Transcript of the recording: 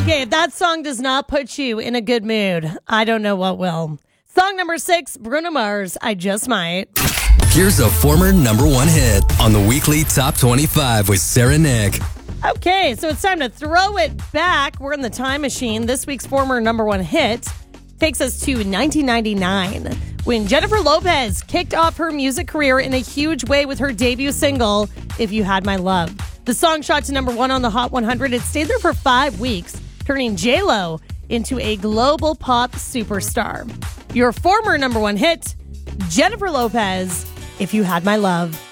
Okay, if that song does not put you in a good mood, I don't know what will. Song number 6, Bruno Mars, I Just Might. Here's a former number 1 hit on the weekly Top 25 with Sarah Nick. Okay, so it's time to throw it back. We're in the time machine. This week's former number 1 hit takes us to 1999 when Jennifer Lopez kicked off her music career in a huge way with her debut single, If You Had My Love. The song shot to number 1 on the Hot 100. It stayed there for 5 weeks, turning J-Lo into a global pop superstar. Your former number 1 hit, Jennifer Lopez, If You Had My Love.